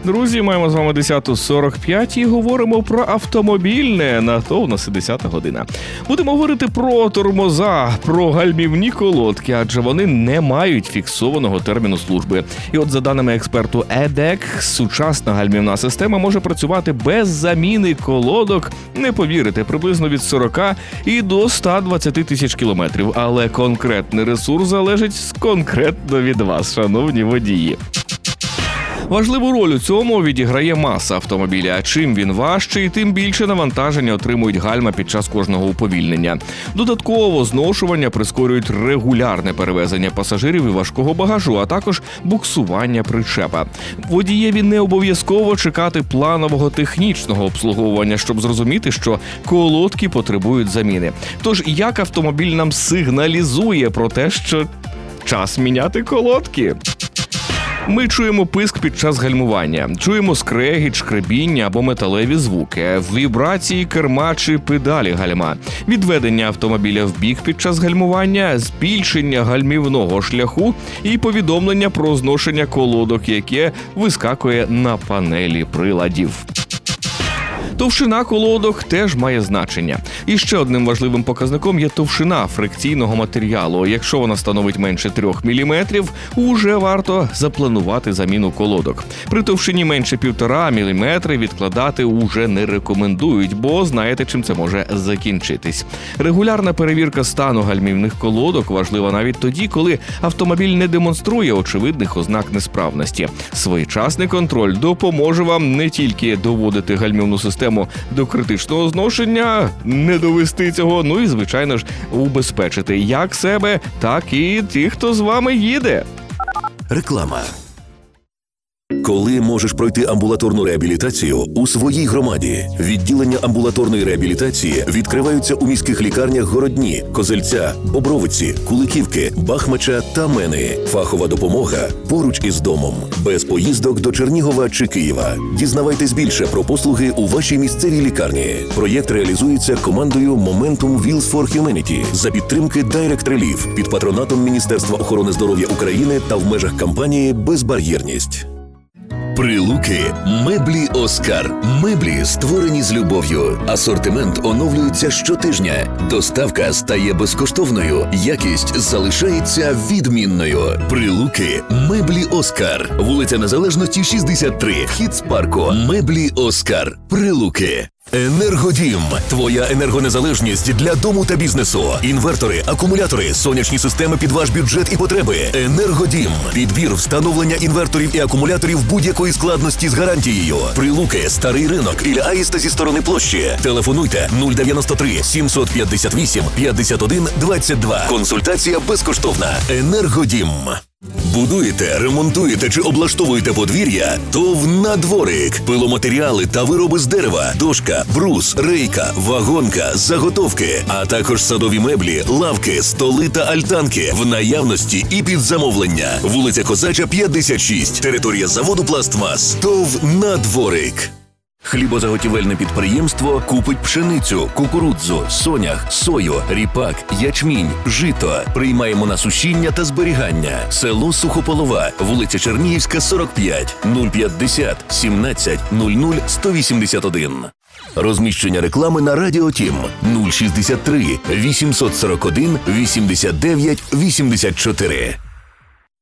Друзі, маємо з вами 10:45 і говоримо про автомобільне. На то у нас і 10 година. Будемо говорити про тормоза, про гальмівні колодки, адже вони не мають фіксованого терміну служби. І от за даними експерту EDEC, сучасна гальмівна система може працювати без заміни колодок, не повірите, приблизно від 40 і до 120 тисяч кілометрів. Але конкретний ресурс залежить конкретно від вас, шановні водії. Важливу роль у цьому відіграє маса автомобіля. Чим він важчий, тим більше навантаження отримують гальма під час кожного уповільнення. Додатково зношування прискорюють регулярне перевезення пасажирів і важкого багажу, а також буксування причепа. Водієві не обов'язково чекати планового технічного обслуговування, щоб зрозуміти, що колодки потребують заміни. Тож, як автомобіль нам сигналізує про те, що час міняти колодки? Ми чуємо писк під час гальмування, чуємо скрегіт, шкребіння або металеві звуки, вібрації керма чи педалі гальма, відведення автомобіля вбік під час гальмування, збільшення гальмівного шляху і повідомлення про зношення колодок, яке вискакує на панелі приладів. Товщина колодок теж має значення. І ще одним важливим показником є товщина фрикційного матеріалу. Якщо вона становить менше 3 мм, уже варто запланувати заміну колодок. При товщині менше 1,5 мм відкладати уже не рекомендують, бо знаєте, чим це може закінчитись. Регулярна перевірка стану гальмівних колодок важлива навіть тоді, коли автомобіль не демонструє очевидних ознак несправності. Своєчасний контроль допоможе вам не тільки доводити гальмівну систему до критичного зношення, не довести цього, ну і, звичайно ж, убезпечити як себе, так і тих, хто з вами їде. Реклама. Коли можеш пройти амбулаторну реабілітацію у своїй громаді? Відділення амбулаторної реабілітації відкриваються у міських лікарнях Городні, Козельця, Бобровиці, Куликівки, Бахмача та Мени. Фахова допомога поруч із домом. Без поїздок до Чернігова чи Києва. Дізнавайтесь більше про послуги у вашій місцевій лікарні. Проєкт реалізується командою Momentum Wheels for Humanity за підтримки Direct Relief під патронатом Міністерства охорони здоров'я України та в межах кампанії «Безбар'єрність». Прилуки. Меблі Оскар. Меблі, створені з любов'ю. Асортимент оновлюється щотижня. Доставка стає безкоштовною. Якість залишається відмінною. Прилуки. Меблі Оскар. Вулиця Незалежності, 63. Вхід з парку. Меблі Оскар. Прилуки. Енергодім. Твоя енергонезалежність для дому та бізнесу. Інвертори, акумулятори, сонячні системи під ваш бюджет і потреби. Енергодім. Підбір, встановлення інверторів і акумуляторів будь-якої складності з гарантією. Прилуки, Старий ринок, Ілля Аїста зі сторони площі. Телефонуйте 093 758 51 22. Консультація безкоштовна. Енергодім. Будуєте, ремонтуєте чи облаштовуєте подвір'я? ТОВ «Надворик». Пиломатеріали та вироби з дерева, дошка, брус, рейка, вагонка, заготовки, а також садові меблі, лавки, столи та альтанки в наявності і під замовлення. Вулиця Козача, 56. Територія заводу «Пластмас». ТОВ «Надворик». Хлібозаготівельне підприємство купить пшеницю, кукурудзу, сонях, сою, ріпак, ячмінь, жито. Приймаємо на сушіння та зберігання. Село Сухополова, вулиця Чернігівська, 45, 050 17 00 181. Розміщення реклами на Радіо Тім 063 841 89 84.